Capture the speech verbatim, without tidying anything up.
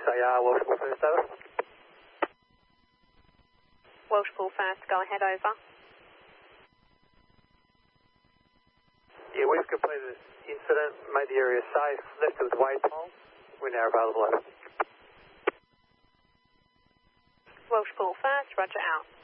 A R, Welsh Pool first, over. Welsh Pool first, go ahead, over. Yeah, we've completed the incident, made the area safe, left it with the waypole. We're now available, over. Welsh Pool first, roger out.